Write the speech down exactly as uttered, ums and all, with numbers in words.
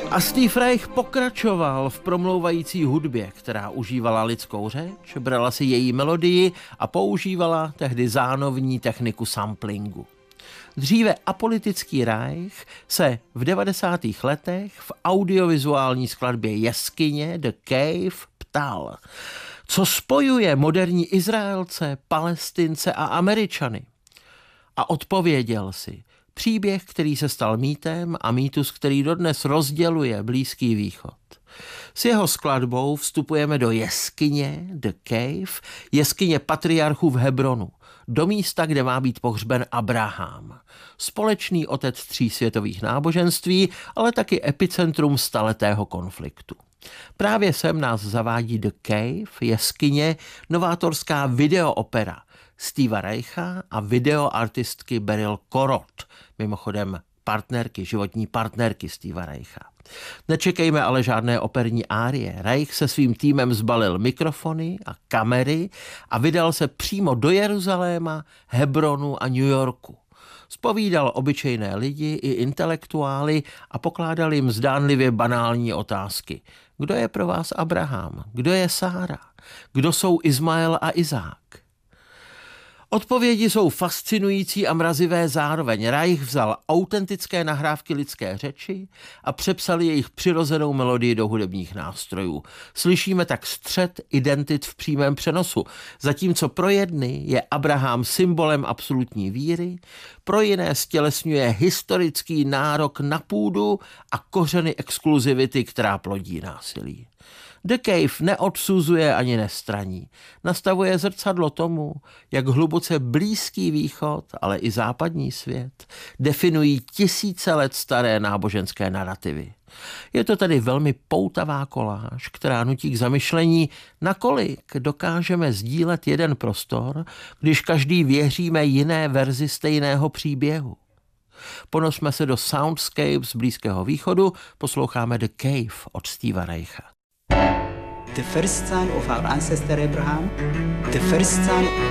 A Steve Reich pokračoval v promlouvající hudbě, která užívala lidskou řeč, brala si její melodii a používala tehdy zánovní techniku samplingu. Dříve apolitický Reich se v devadesátých letech v audiovizuální skladbě Jeskyně The Cave ptal, co spojuje moderní Izraelce, Palestince a Američany. A odpověděl si: příběh, který se stal mýtem a mýtus, který dodnes rozděluje Blízký východ. S jeho skladbou vstupujeme do jeskyně The Cave, jeskyně patriarchů v Hebronu, do místa, kde má být pohřben Abraham. Společný otec tří světových náboženství, ale taky epicentrum staletého konfliktu. Právě sem nás zavádí The Cave, jeskyně, novátorská videoopera Steva Reicha a videoartistky Beryl Korot, mimochodem partnerky, životní partnerky Steva Reicha. Nečekejme ale žádné operní árie. Reich se svým týmem zbalil mikrofony a kamery a vydal se přímo do Jeruzaléma, Hebronu a New Yorku. Zpovídal obyčejné lidi i intelektuály a pokládal jim zdánlivě banální otázky. Kdo je pro vás Abraham? Kdo je Sára? Kdo jsou Izmael a Izák? Odpovědi jsou fascinující a mrazivé zároveň. Reich vzal autentické nahrávky lidské řeči a přepsal jejich přirozenou melodii do hudebních nástrojů. Slyšíme tak střet identit v přímém přenosu. Zatímco pro jedny je Abraham symbolem absolutní víry, pro jiné stělesňuje historický nárok na půdu a kořeny exkluzivity, která plodí násilí. The Cave neodsuzuje ani nestraní. Nastavuje zrcadlo tomu, jak hluboce Blízký východ, ale i západní svět definují tisíce let staré náboženské narativy. Je to tedy velmi poutavá koláž, která nutí k zamyšlení, nakolik dokážeme sdílet jeden prostor, když každý věříme jiné verzi stejného příběhu. Ponořme se do Soundscapes Blízkého východu, posloucháme The Cave od Steva Reicha. The first son of our ancestor Abraham, the first son